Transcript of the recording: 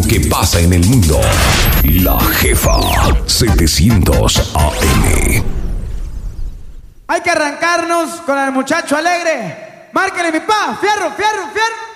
que pasa en el mundo. La Jefa 700 AM. Hay que arrancarnos con el muchacho alegre. Márquele, mi pa, fierro, fierro, fierro.